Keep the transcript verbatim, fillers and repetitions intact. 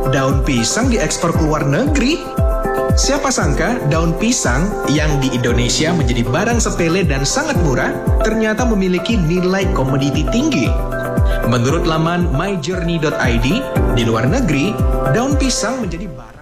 daun pisang diekspor ke luar negeri. Siapa sangka daun pisang yang di Indonesia menjadi barang sepele dan sangat murah, ternyata memiliki nilai komoditi tinggi. Menurut laman my journey dot i d, di luar negeri, daun pisang menjadi barang